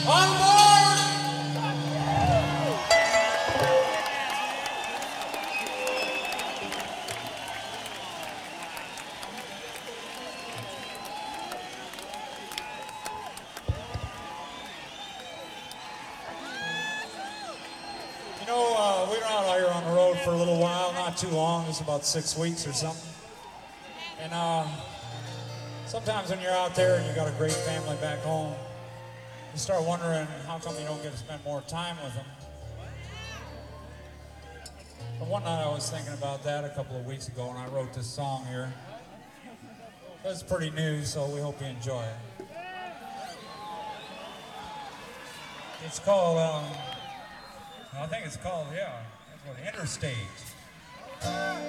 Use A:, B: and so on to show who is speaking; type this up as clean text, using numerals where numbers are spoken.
A: On board! You know, we were out here on the road for a little while, not too long, just about 6 weeks or something. And sometimes when you're out there and you got a great family back home, you start wondering how come you don't get to spend more time with them. But one night I was thinking about that a couple of weeks ago, and I wrote this song here. It's pretty new, so we hope you enjoy it. It's called, I think it's called, Interstate.